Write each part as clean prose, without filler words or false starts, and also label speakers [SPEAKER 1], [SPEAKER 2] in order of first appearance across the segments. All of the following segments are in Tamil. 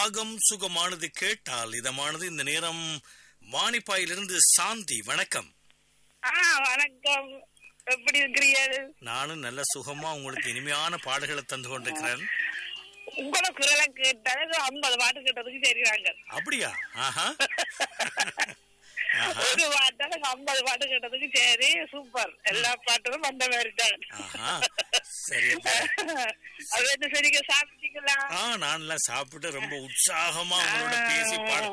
[SPEAKER 1] ராகம் சுகமானது கேட்டால் இதமானது. இந்த நேரம் வாணிப்பாயிலிருந்து சாந்தி. வணக்கம்.
[SPEAKER 2] வணக்கம், எப்படி இருக்கிறீர்கள்?
[SPEAKER 1] நானும் நல்ல சுகமா உங்களுக்கு இனிமையான பாடல்களை தந்து கொண்டிருக்கிறேன்.
[SPEAKER 2] உங்களோட குரலை கேட்டாலும் 50 பாட்டு கேட்டதுக்கு சரிவாங்க.
[SPEAKER 1] அப்படியா? ஆஹா.
[SPEAKER 2] ஒரு பாட்டால 50 பாட்டு கேட்டதுக்கு சரி, சூப்பர். எல்லா பாட்டும் வந்த மாதிரி தான்.
[SPEAKER 1] சரி,
[SPEAKER 2] அது என்ன சரிங்க, சாப்பிட்டீங்களா?
[SPEAKER 1] நான் எல்லாம் சாப்பிட்டு ரொம்ப உற்சாகமா உங்களோட பேசி பாடு.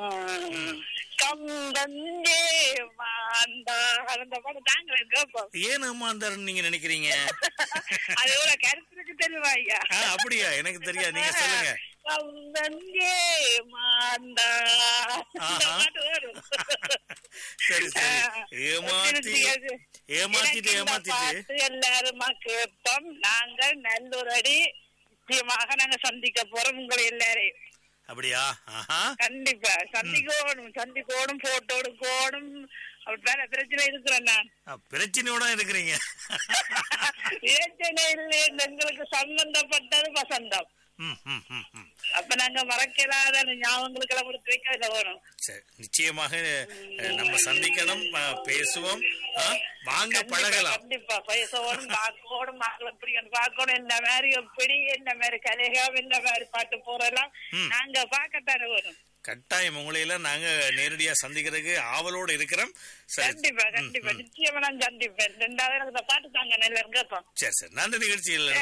[SPEAKER 2] கம்பந்தே மாந்தா அந்த பாட்டு தாங்க கேட்போம்.
[SPEAKER 1] ஏன் மாந்தார் நீங்க நினைக்கிறீங்க?
[SPEAKER 2] அது ஒரு கருத்துக்கு தெரியுமா ஐயா?
[SPEAKER 1] அப்படியா? எனக்கு தெரியாது, நீங்க சொல்லுங்க.
[SPEAKER 2] கம்பந்தே மாந்தா பாட்டு வரும்.
[SPEAKER 1] சரி சரி, ஏமாத்திட்டு
[SPEAKER 2] எல்லாருமா கேட்போம். நாங்கள் நல்லூரடி நிச்சயமாக நாங்க சந்திக்க போறோம் உங்களை எல்லாரையும்.
[SPEAKER 1] அப்படியா?
[SPEAKER 2] கண்டிப்பா சந்திக்கோடும் போட்டோ எடுக்கோடும். வேற பிரச்சனை இருக்கிறேன் நான்.
[SPEAKER 1] பிரச்சனையோட இருக்கிறீங்க?
[SPEAKER 2] பிரச்சனை இல்லை, எங்களுக்கு சம்பந்தப்பட்டது வசந்தம். அப்ப நாங்க மறக்கலாத ஞாபகங்களுக்கு எல்லாம் கொடுத்து வைக்க வேணும்.
[SPEAKER 1] நிச்சயமாக நம்ம சந்திக்கணும், பேசுவோம், வாங்க பழகலாம்.
[SPEAKER 2] கண்டிப்பா பேசணும், பார்க்கணும், மக்களை எப்படி பார்க்கணும், என்ன மாதிரி எப்படி என்ன மாதிரி கலைகம் என்ன மாதிரி பாட்டு போறலாம் நாங்க பார்க்கத்தானே வேணும்.
[SPEAKER 1] கட்டாயம் உங்களை எல்லாம் நாங்க நேரடியா சந்திக்கிறதுக்கு ஆவலோடு இருக்கிறோம்.
[SPEAKER 2] கண்டிப்பா கண்டிப்பா நிச்சயமா நான் சந்திப்பேன். 2வது எனக்கு பாட்டு தாங்க நல்லா கேட்போம்.
[SPEAKER 1] சரி சரி, நன்றி. நிகழ்ச்சியில்